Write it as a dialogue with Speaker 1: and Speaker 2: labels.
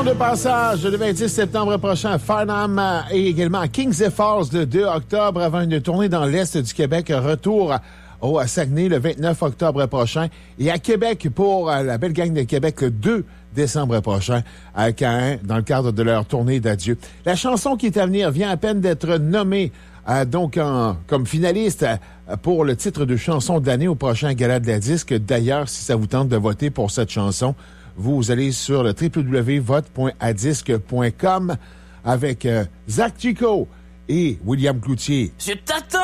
Speaker 1: sont de passage le 26 septembre prochain à Farnham et également à Kings Falls le 2 octobre avant une tournée dans l'Est du Québec. Retour à Saguenay le 29 octobre prochain et à Québec pour la belle gang de Québec le 2 décembre prochain à Caen dans le cadre de leur tournée d'adieu. La chanson qui est à venir vient à peine d'être nommée comme finaliste pour le titre de chanson de l'année au prochain Gala de la Disque. D'ailleurs, si ça vous tente de voter pour cette chanson, vous allez sur le www.vote.adisque.com avec Zach Chico et William Cloutier.
Speaker 2: Je t'attends!